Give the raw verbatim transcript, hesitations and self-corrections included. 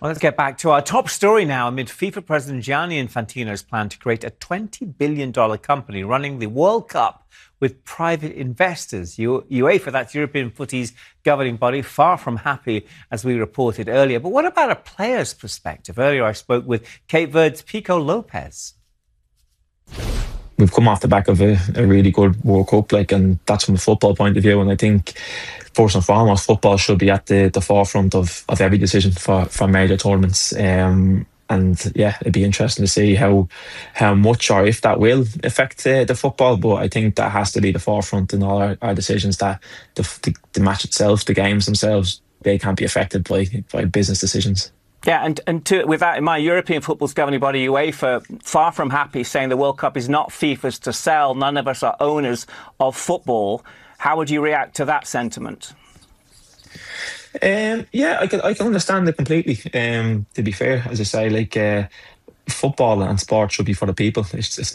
Well, let's get back to our top story now. Amid FIFA President Gianni Infantino's plan to create a twenty billion dollars company running the World Cup with private investors. U- UEFA, that's European footy's governing body, far from happy, as we reported earlier. But what about a player's perspective? Earlier, I spoke with Cape Verde's Pico Lopez. We've come off the back of a, a really good World Cup, like, and that's from a football point of view. And I think, first and foremost, football should be at the, the forefront of, of every decision for, for major tournaments. Um, and yeah, it'd be interesting to see how how much or if that will affect uh, the football. But I think that has to be the forefront in all our, our decisions. That the, the the match itself, the games themselves, they can't be affected by by business decisions. Yeah, and, and to, with that in mind, European football's governing body, UEFA, far from happy, saying the World Cup is not FIFA's to sell. None of us are owners of football. How would you react to that sentiment? Um, yeah, I can I can understand it completely. Um, to be fair, as I say, like uh, football and sport should be for the people. It's, it's